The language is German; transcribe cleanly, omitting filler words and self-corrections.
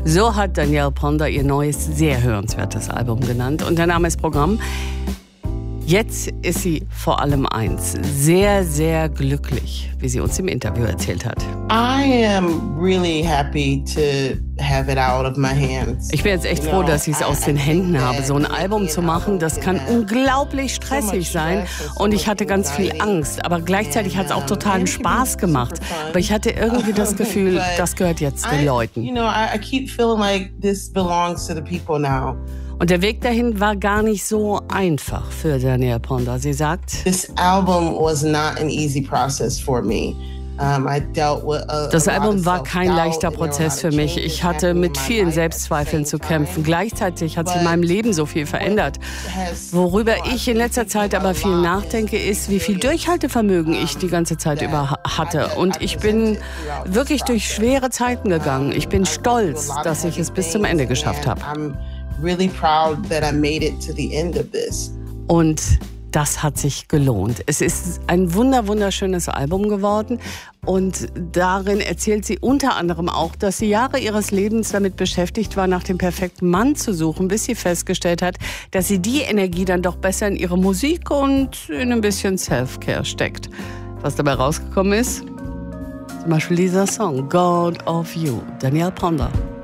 So hat Danielle Ponder ihr neues, sehr hörenswertes Album genannt. Und der Name ist Programm. Jetzt ist sie vor allem eins, sehr, sehr glücklich, wie sie uns im Interview erzählt hat. I am really happy to have it out of my hands. Ich bin jetzt echt froh, dass ich es aus den Händen habe. So ein Album zu machen, das kann unglaublich stressig sein. Und ich hatte ganz viel Angst. Aber gleichzeitig hat es auch totalen Spaß gemacht. Aber ich hatte irgendwie das Gefühl, das gehört jetzt den Leuten. I keep feeling like this belongs to the people now. Und der Weg dahin war gar nicht so einfach für Danielle Ponder. Sie sagt, This album was not an easy process for me. Das Album war kein leichter Prozess für mich. Ich hatte mit vielen Selbstzweifeln zu kämpfen. Gleichzeitig hat sich in meinem Leben so viel verändert. Worüber ich in letzter Zeit aber viel nachdenke, ist, wie viel Durchhaltevermögen ich die ganze Zeit über hatte. Und ich bin wirklich durch schwere Zeiten gegangen. Ich bin stolz, dass ich es bis zum Ende geschafft habe. Really proud that I made it to the end of this. Und das hat sich gelohnt. Es ist ein wunderschönes Album geworden und darin erzählt sie unter anderem auch, dass sie Jahre ihres Lebens damit beschäftigt war, nach dem perfekten Mann zu suchen, bis sie festgestellt hat, dass sie die Energie dann doch besser in ihre Musik und in ein bisschen Self-Care steckt. Was dabei rausgekommen ist? Zum Beispiel dieser Song, God of You, Danielle Ponder.